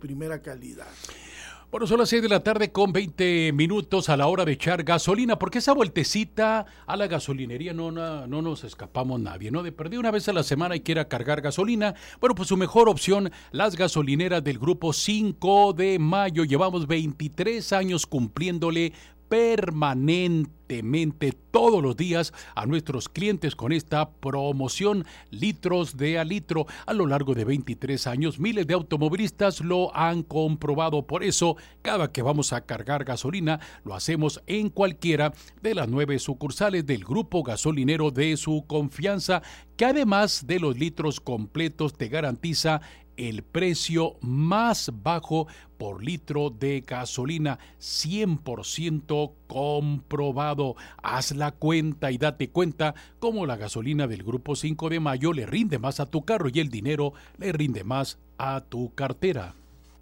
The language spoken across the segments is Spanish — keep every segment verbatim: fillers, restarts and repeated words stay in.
primera calidad. Bueno, son las seis de la tarde con veinte minutos a la hora de echar gasolina, porque esa vueltecita a la gasolinería no, no, no nos escapamos nadie, ¿no? De perder una vez a la semana y quiera cargar gasolina, bueno, pues su mejor opción, las gasolineras del grupo cinco de mayo. Llevamos veintitrés años cumpliéndole permanentemente todos los días a nuestros clientes con esta promoción litros de a litro. A lo largo de veintitrés años, miles de automovilistas lo han comprobado. Por eso, cada que vamos a cargar gasolina, lo hacemos en cualquiera de las nueve sucursales del grupo gasolinero de su confianza, que además de los litros completos te garantiza el precio más bajo por litro de gasolina, cien por ciento comprobado. Haz la cuenta y date cuenta cómo la gasolina del Grupo cinco de mayo le rinde más a tu carro y el dinero le rinde más a tu cartera.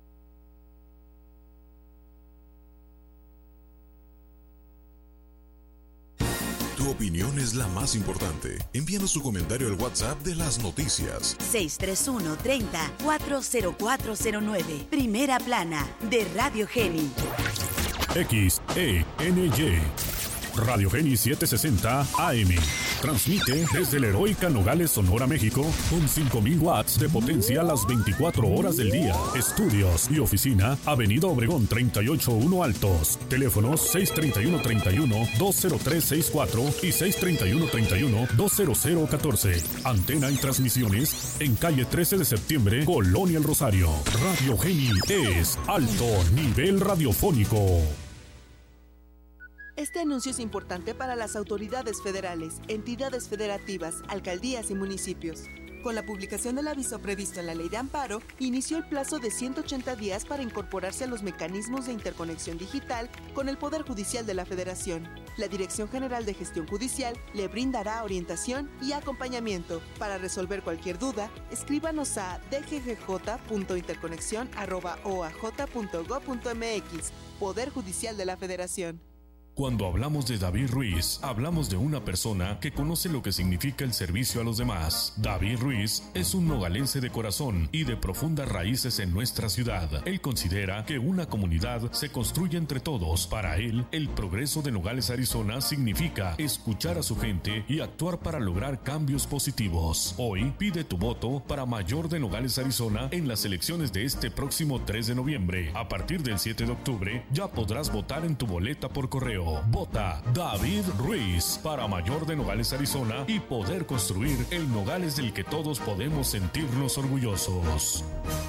Tu opinión es la más importante. Envíanos tu comentario al WhatsApp de las noticias. seis tres uno, treinta, cuatro cero cuatro cero nueve. Primera plana de Radio Geni. X E N Y. Radio Geni setecientos sesenta A M. Transmite desde la heroica Nogales, Sonora, México, con cinco mil watts de potencia las veinticuatro horas del día. Estudios y oficina, Avenida Obregón treinta y ocho uno Altos. Teléfonos seis tres uno, tres uno, dos cero tres seis cuatro y seis tres uno, tres uno, dos cero cero uno cuatro. Antena y transmisiones en calle trece de septiembre, Colonia El Rosario. Radio Geni es alto nivel radiofónico. Este anuncio es importante para las autoridades federales, entidades federativas, alcaldías y municipios. Con la publicación del aviso previsto en la Ley de Amparo, inició el plazo de ciento ochenta días para incorporarse a los mecanismos de interconexión digital con el Poder Judicial de la Federación. La Dirección General de Gestión Judicial le brindará orientación y acompañamiento. Para resolver cualquier duda, escríbanos a d g g j punto interconexión arroba o a j punto gob punto m x, Poder Judicial de la Federación. Cuando hablamos de David Ruiz, hablamos de una persona que conoce lo que significa el servicio a los demás. David Ruiz es un nogalense de corazón y de profundas raíces en nuestra ciudad. Él considera que una comunidad se construye entre todos. Para él, el progreso de Nogales, Arizona, significa escuchar a su gente y actuar para lograr cambios positivos. Hoy, pide tu voto para mayor de Nogales, Arizona, en las elecciones de este próximo tres de noviembre. A partir del siete de octubre, ya podrás votar en tu boleta por correo. Vota David Ruiz para mayor de Nogales, Arizona, y poder construir el Nogales del que todos podemos sentirnos orgullosos.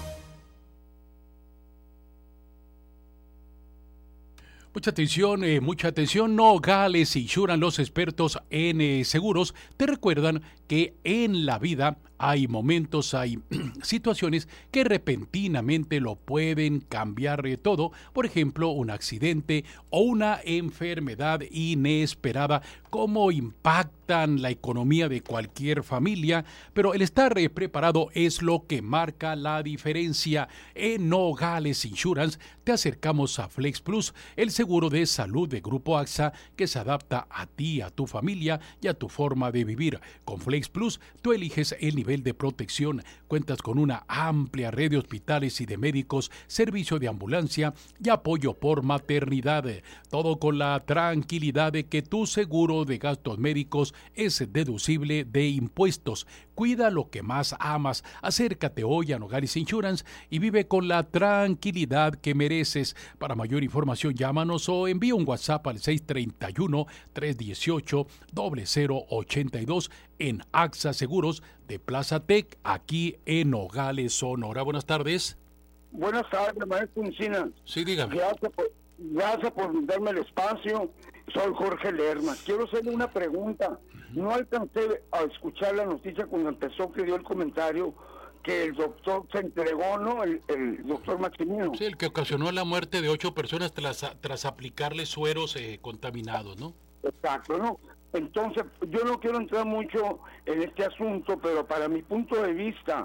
Mucha atención, eh, mucha atención. Nogales Insurance, los expertos en eh, seguros, te recuerdan que en la vida hay momentos, hay situaciones que repentinamente lo pueden cambiar eh, todo. Por ejemplo, un accidente o una enfermedad inesperada, cómo impactan la economía de cualquier familia, pero el estar eh, preparado es lo que marca la diferencia. En Nogales Insurance te acercamos a Flex Plus, el seguro de salud de Grupo A X A que se adapta a ti, a tu familia y a tu forma de vivir. Con Flex Plus, tú eliges el nivel de protección, cuentas con una amplia red de hospitales y de médicos, servicio de ambulancia y apoyo por maternidad. Todo con la tranquilidad de que tu seguro de gastos médicos es deducible de impuestos. Cuida lo que más amas. Acércate hoy a Nogales Insurance y vive con la tranquilidad que mereces. Para mayor información, llámanos o envía un WhatsApp al seis tres uno, tres uno ocho, cero cero ocho dos en A X A Seguros de Plaza Tech, aquí en Nogales, Sonora. Buenas tardes. Buenas tardes, maestro Encinas. Sí, dígame. Gracias por, gracias por darme el espacio. Soy Jorge Lerma. Quiero hacerle una pregunta. No alcancé a escuchar la noticia cuando empezó, que dio el comentario que el doctor se entregó, ¿no? El, el doctor Maximino. Sí, el que ocasionó la muerte de ocho personas tras, tras aplicarle sueros eh, contaminados, ¿no? Exacto, ¿no? Entonces, yo no quiero entrar mucho en este asunto, pero para mi punto de vista,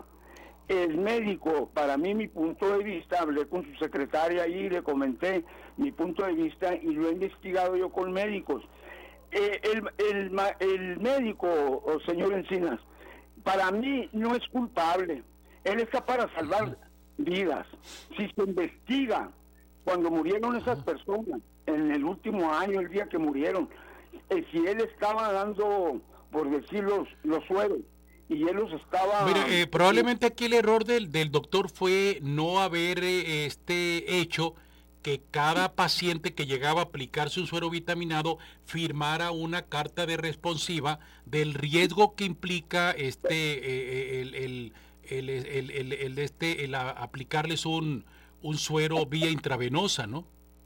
el médico, para mí mi punto de vista, hablé con su secretaria y le comenté mi punto de vista y lo he investigado yo con médicos. Eh, el, el, el médico, señor Encinas, para mí no es culpable. Él está para salvar vidas. Si se investiga cuando murieron esas personas, en el último año, el día que murieron, eh, si él estaba dando, por decir, los, los sueros, y él los estaba... Mire, eh, probablemente aquí el error del, del doctor fue no haber eh, este hecho que cada paciente que llegaba a aplicarse un suero vitaminado firmara una carta de responsiva del riesgo que implica este eh, el, el, el, el, el, el, este el a, aplicarles un, un suero vía intravenosa, ¿no?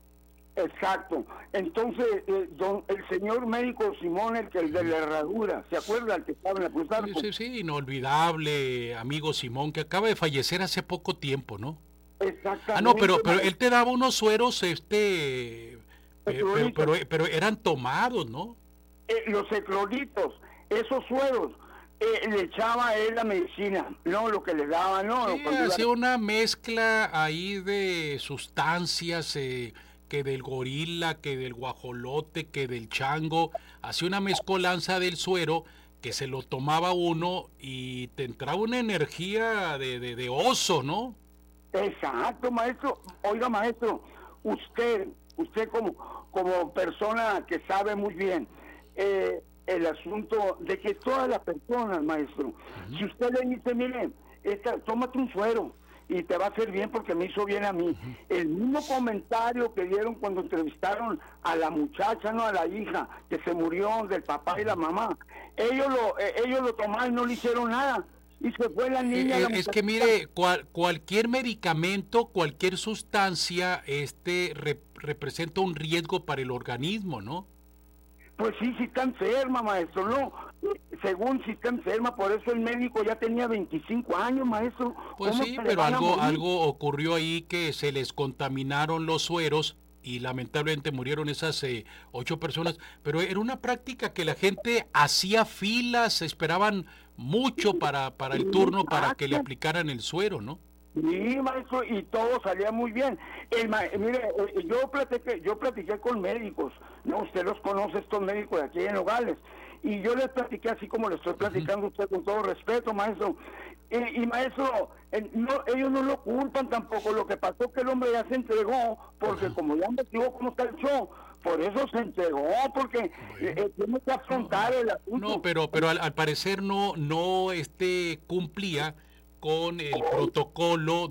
Exacto. Entonces, eh, don, el señor médico Simón, el que el de la herradura, ¿se acuerda? El que estaba en la cruzada. Sí, sí, sí, inolvidable amigo Simón, que acaba de fallecer hace poco tiempo, ¿no? Exactamente. Ah, no, pero, pero él te daba unos sueros, este, pero, pero, pero, pero eran tomados, ¿no? Eh, los eclolitos, esos sueros, eh, le echaba él la medicina, no lo que le daba, no. Sí, hacía iba... una mezcla ahí de sustancias, eh, que del gorila, que del guajolote, que del chango, hacía una mezcolanza del suero que se lo tomaba uno y te entraba una energía de, de, de oso, ¿no? Exacto, maestro. Oiga, maestro, usted, usted como, como persona que sabe muy bien eh, el asunto de que todas las personas, maestro, uh-huh. si usted le dice, mire, esta, tómate un suero y te va a hacer bien porque me hizo bien a mí. Uh-huh. El mismo comentario que dieron cuando entrevistaron a la muchacha, no a la hija, que se murió del papá y la mamá. Ellos lo, eh, ellos lo tomaron y no le hicieron nada. Y se fue la niña. Eh, la es que mire, cual, cualquier medicamento, cualquier sustancia, este rep, representa un riesgo para el organismo, ¿no? Pues sí, sí está enferma, maestro, no. Según si está enferma, por eso el médico ya tenía veinticinco años, maestro. Pues sí, pero algo, algo ocurrió ahí que se les contaminaron los sueros y lamentablemente murieron esas eh, ocho personas, pero era una práctica que la gente hacía filas, esperaban mucho para, para el turno para que le aplicaran el suero, ¿no? Sí, maestro, y todo salía muy bien. El ma mire, yo platiqué, yo platiqué con médicos, ¿no? Usted los conoce, estos médicos de aquí en Nogales, y yo les platiqué así como le estoy platicando a usted con todo respeto, maestro. Y, y maestro, eh, no, ellos no lo culpan tampoco. Lo que pasó es que el hombre ya se entregó, porque uh-huh. como ya investigó cómo está el show, por eso se entregó, porque bueno. eh, tiene que afrontar el asunto. No, pero, pero al, al parecer no, no este, cumplía con el protocolo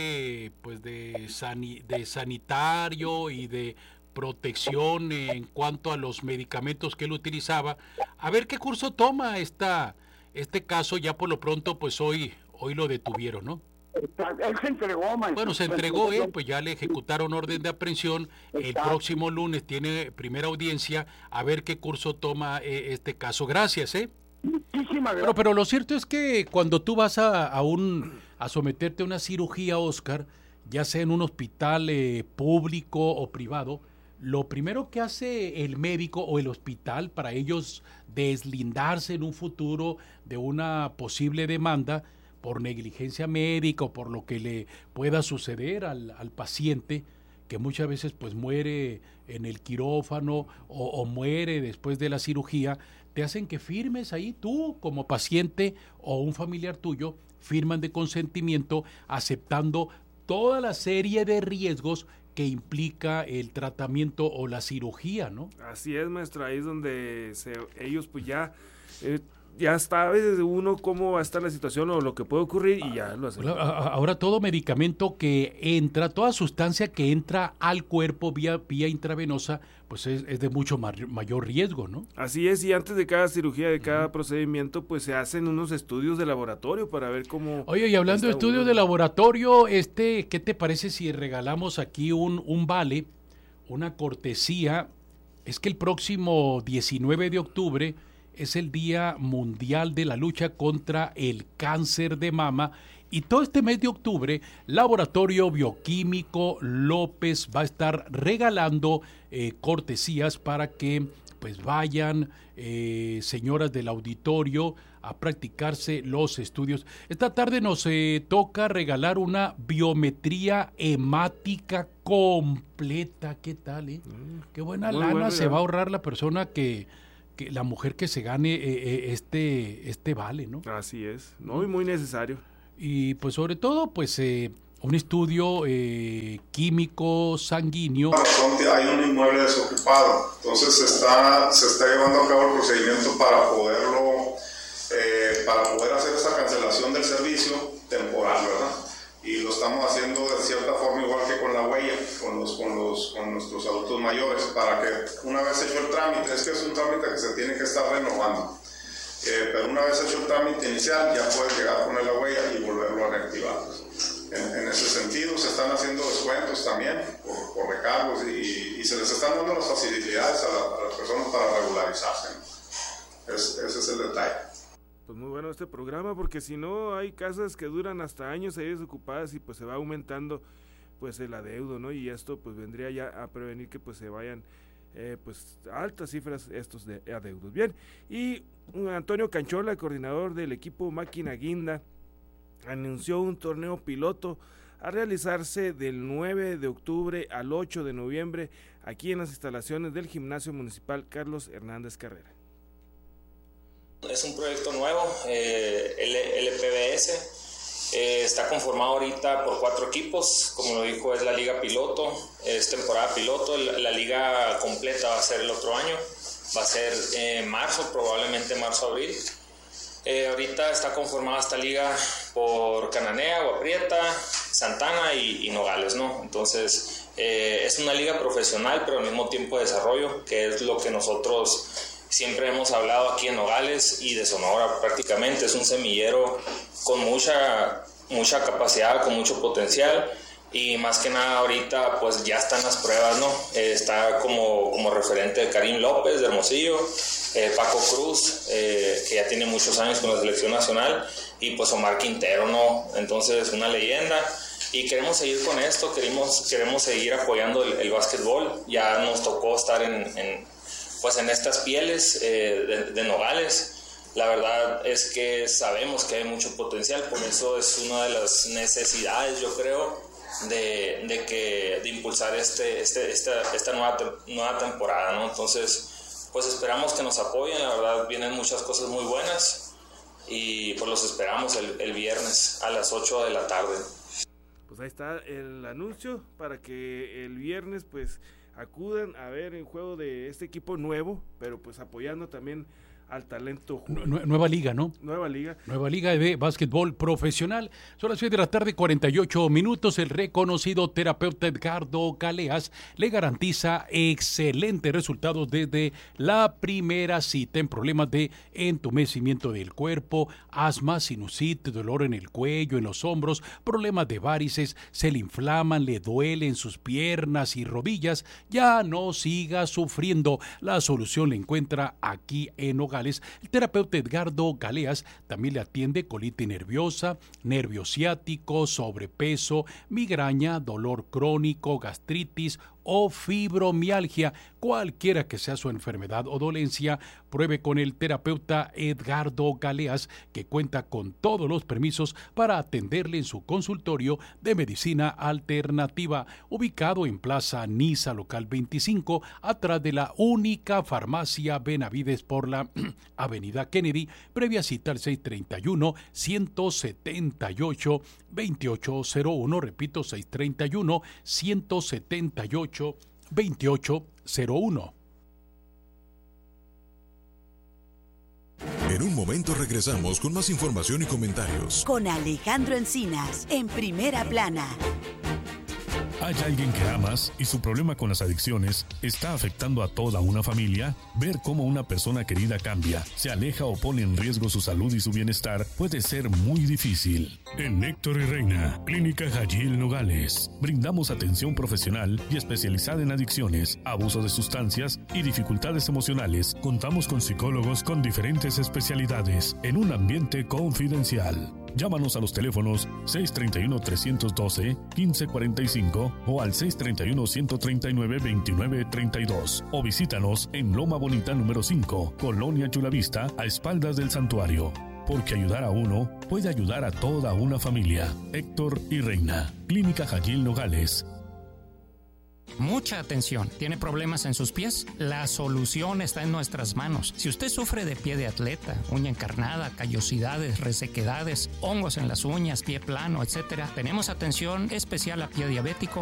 de pues de, sani, de sanitario y de protección en cuanto a los medicamentos que él utilizaba. A ver qué curso toma esta este caso. Ya por lo pronto pues hoy hoy lo detuvieron, ¿no? Él se entregó, maestro. Bueno, se entregó él, pues ya le ejecutaron orden de aprehensión. El Exacto. próximo lunes tiene primera audiencia, a ver qué curso toma eh, este caso. Gracias, ¿eh? Muchísimas gracias. Pero, pero lo cierto es que cuando tú vas a, a, un, a someterte a una cirugía, Oscar, ya sea en un hospital eh, público o privado, lo primero que hace el médico o el hospital para ellos deslindarse en un futuro de una posible demanda por negligencia médica o por lo que le pueda suceder al, al paciente, que muchas veces pues muere en el quirófano o, o muere después de la cirugía, te hacen que firmes ahí tú como paciente o un familiar tuyo, firman de consentimiento aceptando toda la serie de riesgos que implica el tratamiento o la cirugía, ¿no? Así es, maestro, ahí es donde se, ellos pues ya... Eh, ya sabe uno cómo va a estar la situación o lo que puede ocurrir y ya lo hace. Ahora todo medicamento que entra, toda sustancia que entra al cuerpo vía, vía intravenosa, pues es, es de mucho mayor riesgo, ¿no? Así es, y antes de cada cirugía, de cada uh-huh. procedimiento, pues se hacen unos estudios de laboratorio para ver cómo... Oye, y hablando de estudios uno. de laboratorio, este, ¿qué te parece si regalamos aquí un, un vale, una cortesía? Es que el próximo diecinueve de octubre... es el Día Mundial de la Lucha contra el Cáncer de Mama y todo este mes de octubre Laboratorio Bioquímico López va a estar regalando eh, cortesías para que pues vayan eh, señoras del auditorio a practicarse los estudios. Esta tarde nos eh, toca regalar una biometría hemática completa. ¿Qué tal? Eh? Mm, Qué buena lana bueno, se va a ahorrar la persona que... Que la mujer que se gane eh, este este vale, ¿no? Así es, muy muy necesario. Y pues sobre todo pues eh, un estudio eh, químico sanguíneo. Hay un inmueble desocupado, entonces se está, se está llevando a cabo el procedimiento para poderlo, eh, para poder hacer esa cancelación del servicio temporal, ¿verdad? Y lo estamos haciendo de cierta forma igual que con la huella, con, los, con, los, con nuestros adultos mayores, para que una vez hecho el trámite, es que es un trámite que se tiene que estar renovando, eh, pero una vez hecho el trámite inicial ya puedes llegar con la huella y volverlo a reactivar. En, en ese sentido se están haciendo descuentos también por, por recargos y, y se les están dando las facilidades a, la, a las personas para regularizarse. Es, ese es el detalle. Pues muy bueno este programa, porque si no hay casas que duran hasta años ahí desocupadas y pues se va aumentando pues el adeudo, ¿no? Y esto pues vendría ya a prevenir que pues se vayan eh, pues a altas cifras estos de adeudos. Bien, y Antonio Canchola, coordinador del equipo Máquina Guinda, anunció un torneo piloto a realizarse del nueve de octubre al ocho de noviembre aquí en las instalaciones del Gimnasio Municipal Carlos Hernández Carrera. Es un proyecto nuevo, eh, el L P B S, eh, está conformado ahorita por cuatro equipos, como lo dijo, es la liga piloto, es temporada piloto, la, la liga completa va a ser el otro año, va a ser en eh, marzo, probablemente marzo-abril. Eh, ahorita está conformada esta liga por Cananea, Agua Prieta, Santana y, y Nogales, ¿no? Entonces, eh, es una liga profesional, pero al mismo tiempo de desarrollo, que es lo que nosotros siempre hemos hablado aquí en Nogales y de Sonora prácticamente. Es un semillero con mucha, mucha capacidad, con mucho potencial, y más que nada ahorita pues ya están las pruebas, ¿no? Eh, está como, como referente Karim López de Hermosillo, eh, Paco Cruz, eh, que ya tiene muchos años con la selección nacional, y pues Omar Quintero, ¿no? Entonces, una leyenda. Y queremos seguir con esto, queremos, queremos seguir apoyando el, el básquetbol. Ya nos tocó estar en, en, pues en estas pieles eh, de, de Nogales. La verdad es que sabemos que hay mucho potencial, por eso es una de las necesidades, yo creo, de, de, que, de impulsar este, este, esta, esta nueva, nueva temporada, ¿no? Entonces, pues esperamos que nos apoyen, la verdad vienen muchas cosas muy buenas y pues los esperamos el, el viernes a las ocho de la tarde. Pues ahí está el anuncio para que el viernes pues acudan a ver el juego de este equipo nuevo, pero pues apoyando también al talento juvenil. Nueva liga, ¿no? Nueva liga. Nueva liga de básquetbol profesional. Son las seis de la tarde, cuarenta y ocho minutos. El reconocido terapeuta Edgardo Galeas le garantiza excelentes resultados desde la primera cita en problemas de entumecimiento del cuerpo, asma, sinusitis, dolor en el cuello, en los hombros, problemas de varices, se le inflaman, le duelen sus piernas y rodillas. Ya no siga sufriendo. La solución la encuentra aquí en Nogales. El terapeuta Edgardo Galeas también le atiende colitis nerviosa, nervio ciático, sobrepeso, migraña, dolor crónico, gastritis o fibromialgia. Cualquiera que sea su enfermedad o dolencia, pruebe con el terapeuta Edgardo Galeas, que cuenta con todos los permisos para atenderle en su consultorio de medicina alternativa, ubicado en Plaza Niza, local veinticinco, atrás de la única farmacia Benavides por la Avenida Kennedy, previa cita al seis treinta y uno, ciento setenta y ocho, veintiocho cero uno, repito, seis treinta y uno, ciento setenta y ocho, veintiocho cero uno. En un momento regresamos con más información y comentarios. Con Alejandro Encinas, en Primera Plana. ¿Hay alguien que amas y su problema con las adicciones está afectando a toda una familia? Ver cómo una persona querida cambia, se aleja o pone en riesgo su salud y su bienestar puede ser muy difícil. En Héctor y Reina, Clínica Jayil Nogales, brindamos atención profesional y especializada en adicciones, abuso de sustancias y dificultades emocionales. Contamos con psicólogos con diferentes especialidades en un ambiente confidencial. Llámanos a los teléfonos seis treinta y uno, trescientos doce, quince cuarenta y cinco o al seis treinta y uno, ciento treinta y nueve, veintinueve treinta y dos o visítanos en Loma Bonita número cinco, Colonia Chulavista, a espaldas del santuario. Porque ayudar a uno puede ayudar a toda una familia. Héctor y Reina, Clínica Jayil Nogales. Mucha atención. ¿Tiene problemas en sus pies? La solución está en nuestras manos. Si usted sufre de pie de atleta, uña encarnada, callosidades, resequedades, hongos en las uñas, pie plano, etcétera, tenemos atención especial a pie diabético